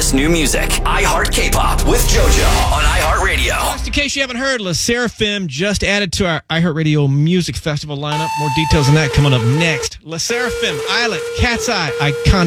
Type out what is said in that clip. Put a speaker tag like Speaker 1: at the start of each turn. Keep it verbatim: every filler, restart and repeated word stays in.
Speaker 1: freshest new music. iHeart K-Pop with JoJo on iHeartRadio.
Speaker 2: Just in case you haven't heard, La Seraphim just added to our iHeartRadio Music Festival lineup. More details on that coming up next. La Seraphim, Islet, Cat's Eye, iconic.